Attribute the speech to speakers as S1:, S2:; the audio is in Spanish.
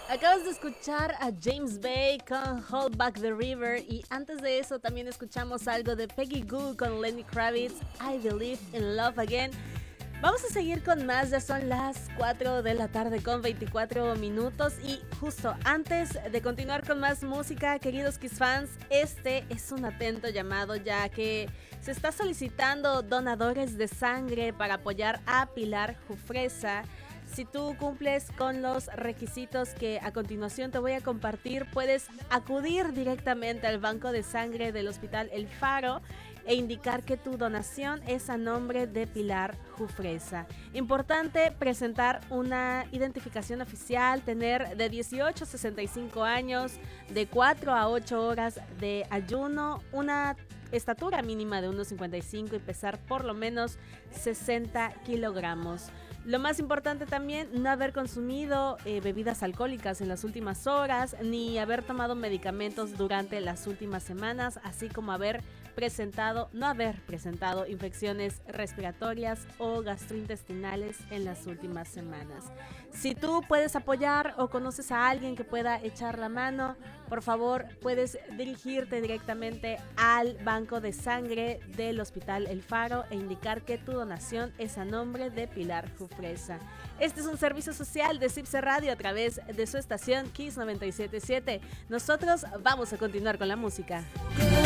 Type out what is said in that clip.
S1: Acabas de escuchar a James Bay con Hold Back the River y antes de eso también escuchamos algo de Peggy Gou con Lenny Kravitz, I Believe in Love Again. Vamos a seguir con más, ya son las 4 de la tarde con 24 minutos y justo antes de continuar con más música, queridos Kiss fans, este es un atento llamado ya que se está solicitando donadores de sangre para apoyar a Pilar Jufresa. Si tú cumples con los requisitos que a continuación te voy a compartir, puedes acudir directamente al banco de sangre del Hospital El Faro e indicar que tu donación es a nombre de Pilar Jufresa. Importante presentar una identificación oficial, tener de 18 a 65 años, de 4 a 8 horas de ayuno, una estatura mínima de 1,55 y pesar por lo menos 60 kilogramos. Lo más importante también, no haber consumido bebidas alcohólicas en las últimas horas, ni haber tomado medicamentos durante las últimas semanas, así como no haber presentado infecciones respiratorias o gastrointestinales en las últimas semanas. Si tú puedes apoyar o conoces a alguien que pueda echar la mano, por favor puedes dirigirte directamente al banco de sangre del Hospital El Faro e indicar que tu donación es a nombre de Pilar Jufresa. Este es un servicio social de Cipse Radio a través de su estación Kiss 97.7. Nosotros vamos a continuar con la música.